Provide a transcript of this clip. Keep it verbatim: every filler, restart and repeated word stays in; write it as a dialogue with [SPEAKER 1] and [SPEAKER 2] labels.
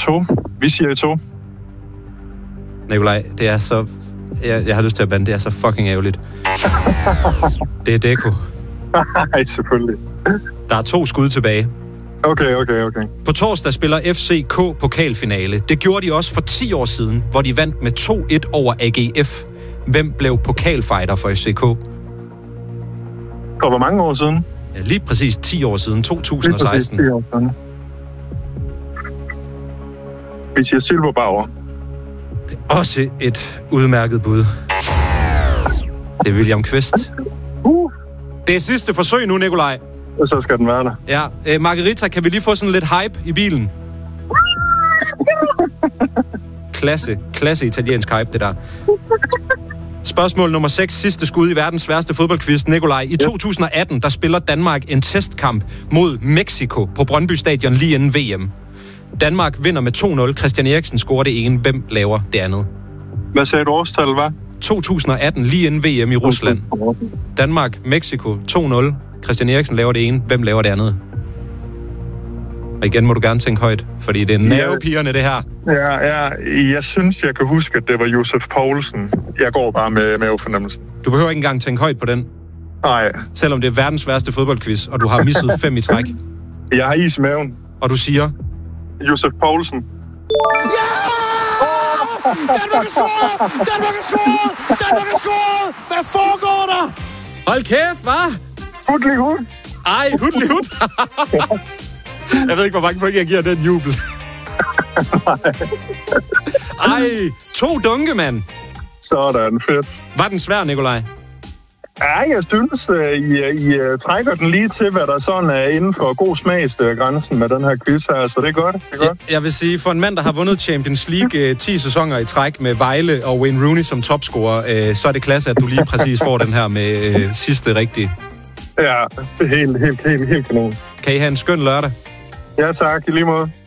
[SPEAKER 1] to. Vi siger et to.
[SPEAKER 2] Nikolaj, det er så... Jeg, jeg har lyst til at bande, det er så fucking ærgerligt. Det er Deco.
[SPEAKER 1] Nej, selvfølgelig.
[SPEAKER 2] Der er to skud tilbage.
[SPEAKER 1] Okay, okay, okay.
[SPEAKER 2] På torsdag spiller F C K pokalfinale. Det gjorde de også for ti år siden, hvor de vandt med to et over A G F. Hvem blev pokalfighter for F C K?
[SPEAKER 1] For hvor mange år siden?
[SPEAKER 2] Ja, lige præcis ti år siden, to tusind og seksten.
[SPEAKER 1] Lige præcis ti år siden. Vi siger Silberbauer.
[SPEAKER 2] Det er også et udmærket bud. Det er William Kvist.
[SPEAKER 1] Uh.
[SPEAKER 2] Det er sidste forsøg nu, Nikolaj.
[SPEAKER 1] Og så skal den være der.
[SPEAKER 2] Ja, øh, Margarita, kan vi lige få sådan lidt hype i bilen? Klasse, klasse italiensk hype, det der. Spørgsmål nummer seks, sidste skud i verdens sværeste fodboldquiz. Nikolaj, i to tusind og atten, der spiller Danmark en testkamp mod Mexico på Brøndby Stadion lige inden V M. Danmark vinder med to nul. Christian Eriksen scorer det ene. Hvem laver det andet?
[SPEAKER 1] Hvad sagde du årstallet var?
[SPEAKER 2] to tusind og atten, lige inden V M i Rusland. Danmark, Mexico, to nul. Christian Eriksen laver det ene. Hvem laver det andet? Og igen må du gerne tænke højt, fordi det er nervepigerne, det her.
[SPEAKER 1] Ja, ja, jeg synes, jeg kan huske, at det var Josef Poulsen. Jeg går bare med mavefornemmelsen.
[SPEAKER 2] Du behøver ikke engang tænke højt på den.
[SPEAKER 1] Nej.
[SPEAKER 2] Selvom det er verdens værste fodboldquiz, og du har misset fem i træk.
[SPEAKER 1] Jeg har is i maven.
[SPEAKER 2] Og du siger?
[SPEAKER 1] Josef Poulsen.
[SPEAKER 3] Ja! Danmark er scoret! Danmark er scoret! Danmark er scoret! Hvad foregår der?
[SPEAKER 2] Hold kæft, hva'?
[SPEAKER 1] Hudlig hud.
[SPEAKER 2] Ej, hudlig hud. Jeg ved ikke, hvor mange point jeg giver den jubel. Ej, to dunke, mand.
[SPEAKER 1] Sådan, fedt.
[SPEAKER 2] Var den svær, Nikolaj?
[SPEAKER 1] Ja, jeg synes, I, I trækker den lige til, hvad der sådan er inden for god smagsgrænsen med den her quiz her, så det er godt. Det er godt.
[SPEAKER 2] Jeg, jeg vil sige, for en mand, der har vundet Champions League ti sæsoner i træk med Vejle og Wayne Rooney som topscorer, så er det klasse, at du lige præcis får den her med sidste rigtige.
[SPEAKER 1] Ja, helt, helt, helt, helt kanon.
[SPEAKER 2] Kan I have en skøn lørdag?
[SPEAKER 1] Ja, tak. I lige måde.